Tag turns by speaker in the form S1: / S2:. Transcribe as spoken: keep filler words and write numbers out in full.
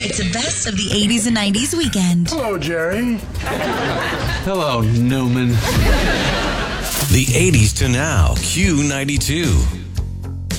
S1: It's a best of the eighties and nineties weekend.
S2: Hello, Jerry.
S3: Hello, Newman.
S4: The eighties to now, Q ninety-two.